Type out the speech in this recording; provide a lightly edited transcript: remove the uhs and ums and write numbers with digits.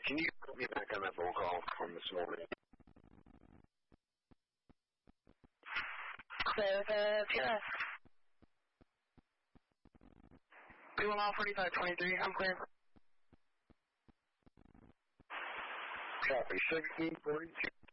Can you put me back on that phone call from this morning? Clear the PLS. B1 4523, I'm clear. Copy, 1642.